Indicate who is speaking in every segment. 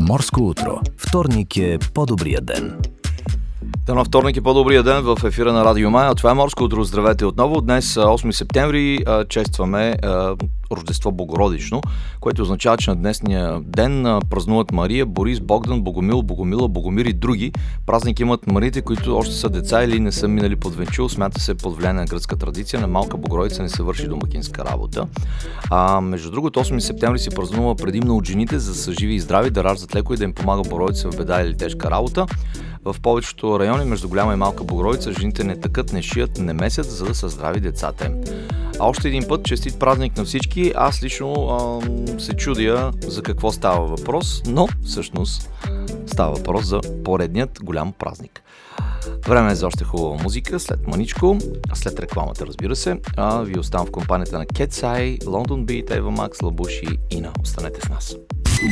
Speaker 1: Морско утро. Вторник е по-добрия ден.
Speaker 2: На вторник е по-добрия ден в ефира на Радио Мая. Това е Морско утро. Здравейте отново. Днес, 8 септември, честваме Рождество Богородично, което означава, че на днесния ден празнуват Мария, Борис, Богдан, Богомил, Богомила, Богомир и други. Празник имат Мариите, които още са деца или не са минали под венчул. Смята се под влияние на гръцка традиция. На Малка Богородица не се върши домакинска работа. Между другото, 8 септември се празнува предимно от жените, за да са живи и здрави, да раждат леко и да им помага Богородица в беда или тежка работа. В повечето райони между Голяма и Малка Богородица жените не тъкат, не шият, не месят, за да са здрави децата им. А още един път честит празник на всички. Аз лично се чудя за какво става въпрос, но всъщност става въпрос за поредният голям празник. Време е за още хубава музика, след маничко, след рекламата, разбира се. Ви оставам в компанията на Кетсай, London Beat, Ева Макс, Лабуши и Ина. Останете с нас.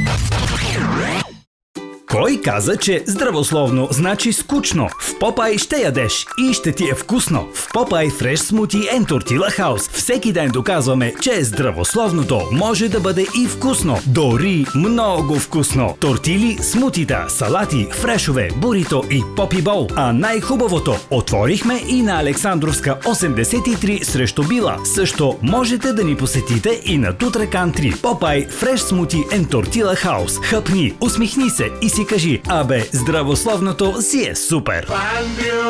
Speaker 3: Кой каза, че здравословно значи скучно? В Попай ще ядеш и ще ти е вкусно. В Попай Fresh Smoothie and Tortilla House всеки ден доказваме, че здравословното може да бъде и вкусно. Дори много вкусно. Тортили, смутита, салати, фрешове, бурито и попи бол. А най-хубавото, отворихме и на Александровска 83 срещу Била. Също можете да ни посетите и на Тутракан 3. Попай Fresh Smoothie and Tortilla House. Хъпни, усмихни се и си кажи: абе, здравословното си е супер!